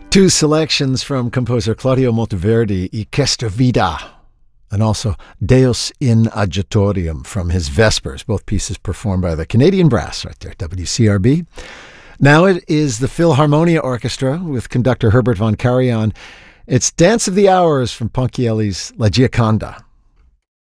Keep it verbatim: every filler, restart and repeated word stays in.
Two selections from composer Claudio Monteverdi, I Questa Vida, and also Deus in Adjutorium from his Vespers, both pieces performed by the Canadian Brass right there, W C R B. Now it is the Philharmonia Orchestra with conductor Herbert von Karajan. It's Dance of the Hours from Ponchielli's La Gioconda.